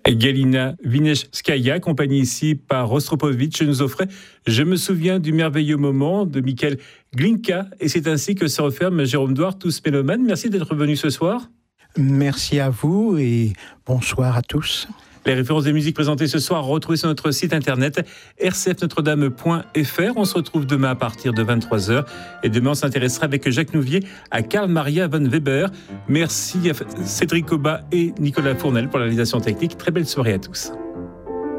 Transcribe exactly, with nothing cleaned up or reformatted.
Galina Vineshskaya, accompagnée ici par Rostropovitch, nous offrait « Je me souviens du merveilleux moment » de Mikhail Glinka. Et c'est ainsi que se referme Jérôme Douart, Tous Mélomanes. Merci d'être venu ce soir. Merci à vous et bonsoir à tous. Les références des musiques présentées ce soir retrouvées sur notre site internet r c f notre dame point f r. On se retrouve demain à partir de vingt-trois heures. Et demain, on s'intéressera avec Jacques Nouvier à Karl Maria von Weber. Merci à Cédric Oba et Nicolas Fournel pour la réalisation technique. Très belle soirée à tous.